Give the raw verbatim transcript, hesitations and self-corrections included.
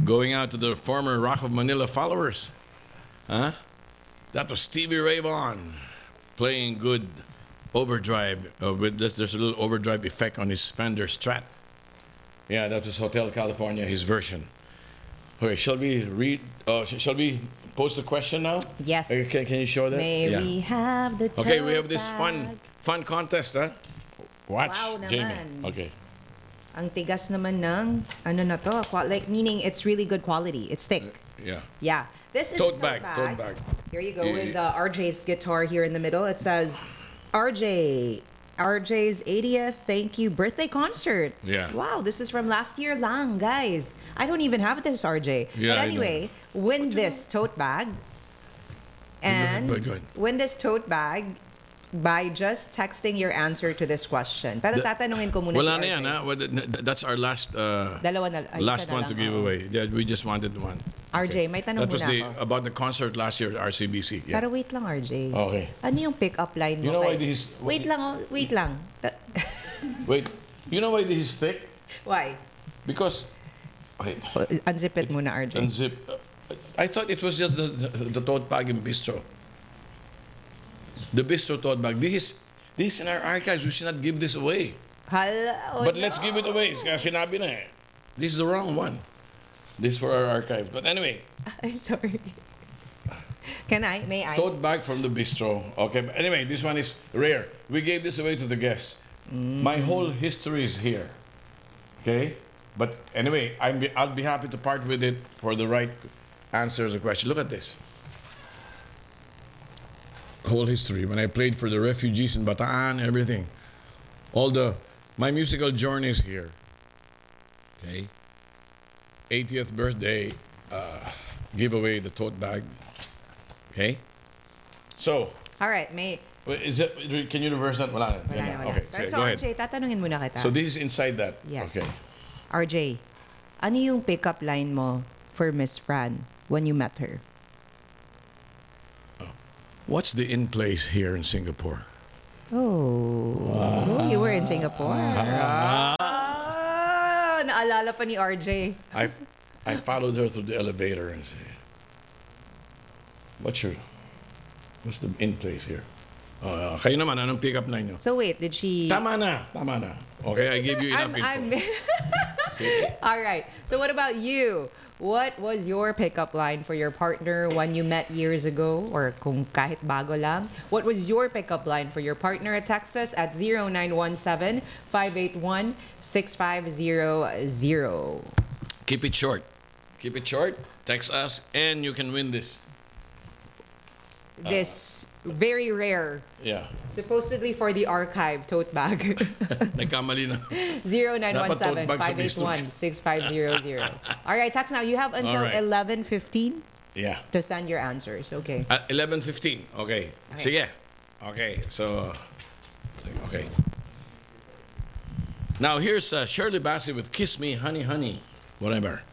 Going out to the former Rock of Manila followers. Huh? That was Stevie Ray Vaughan playing good overdrive. Uh, with this, there's a little overdrive effect on his Fender Strat. Yeah, that was Hotel California, his version. Okay, shall we read? Uh, sh- shall we post the question now? Yes. Okay, can, can you show that? May Yeah. we have the Okay, we tote have this fun bag? fun contest, huh? Watch, Wow Jamie. naman. Okay. Ang tigas naman ng, ano na to, qua- like, meaning it's really good quality. It's thick. Yeah. Yeah. This is Tote a bag, tote bag. Here you go Yeah, with yeah. uh, R J's guitar here in the middle. It says, R J, R J's eightieth thank you birthday concert. Yeah. Wow, this is from last year lang, guys. I don't even have this, R J. Yeah, but I anyway, win this tote bag. And Good, good. win this tote bag by just texting your answer to this question. Pero The- tatanungin ko muna Wala si na R J. yan, ha? Well, th- That's our last uh, Dalawa na, ay, last isa na one to lang, give oo. away. Yeah, we just wanted one. R J, may tanong That was muna the, ako. about the concert last year at R C B C. Yeah. Pero wait lang, R J. Okay. Ano yung pick-up line mo? You know kay- why this- Wait lang, oh, wait lang. Ta- Wait, you know why this is thick? Why? Because, wait, Unzip it muna, R J. unzip. uh, I thought it was just the, the, the tote bag in Bistro. The Bistro tote bag. This is, this is in our archives. We should not give this away. Hala, oh But no. let's give it away. Kaya sinabi na eh. This is the wrong one. This is for our archives. But anyway, I'm sorry. Can I? May I? tote bag from the Bistro. Okay, but anyway, this one is rare. We gave this away to the guests. My whole history is here. Okay? But anyway, I'm be, I'll be happy to part with it for the right answer to the question. Look at this. Whole history. When I played for the refugees in Bataan, everything. All the, my musical journey is here. Okay? eightieth birthday, uh, give away the tote bag. Okay? So, All right, may... Wait, is it? Can you reverse that? Wala. na. Wala Yan na, na. wala. Okay, Pero sige, so, go R ahead. J, tatanungin muna kita. So this is inside that. Yes. Okay. R J, ano yung pick-up line mo for Miss Fran when you met her? What's the in place here in Singapore? Oh, you were in Singapore. Ah, naalala pa ni R J. I I followed her through the elevator and said, "What's your, what's the in place here?" Uh, kayo naman, anong pick-up line nyo? So wait, did she... Tama na, tama na. Okay, I gave you enough I'm, info. I'm... Sige. All right. So what about you? What was your pickup line for your partner when you met years ago? Or kung kahit bago lang? What was your pickup line for your partner? Text us at zero nine one seven, five eight one, six five zero zero. Keep it short. Keep it short. Text us, and you can win this. This very rare, Yeah. supposedly for the archive tote bag. Nagkamali na. zero nine one Dapat tote seven, bag sa five eight one, six five zero zero. All right, text now. You have until All right. eleven fifteen Yeah. to send your answers. Okay. At eleven fifteen. Okay. Okay. Sige. Okay. So, okay. Now here's uh, Shirley Bassey with "Kiss Me, Honey, Honey," whatever.